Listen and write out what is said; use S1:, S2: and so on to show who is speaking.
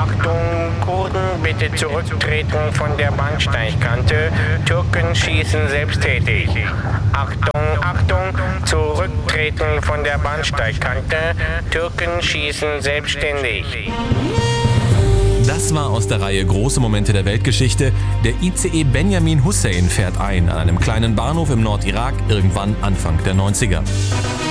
S1: Achtung, Kurden bitte zurücktreten von der Bahnsteigkante. Türken schießen selbsttätig. Achtung, zurücktreten von der Bahnsteigkante. Türken schießen selbstständig.
S2: Das war aus der Reihe Große Momente der Weltgeschichte. Der ICE Benjamin Hussein fährt ein an einem kleinen Bahnhof im Nordirak irgendwann Anfang der 90er.